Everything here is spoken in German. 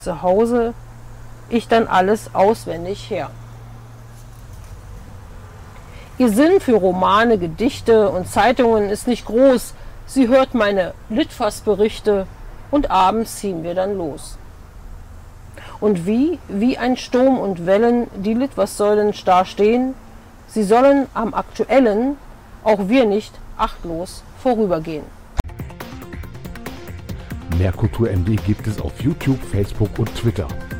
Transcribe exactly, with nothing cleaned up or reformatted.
zu Hause, ich dann alles auswendig her. Ihr Sinn für Romane, Gedichte und Zeitungen ist nicht groß. Sie hört meine Litfaßberichte und abends ziehen wir dann los. Und wie, wie ein Sturm und Wellen, die Litfaßsäulen starr stehen, sie sollen am Aktuellen, auch wir nicht, achtlos vorübergehen. Mehr Kultur M D gibt es auf YouTube, Facebook und Twitter.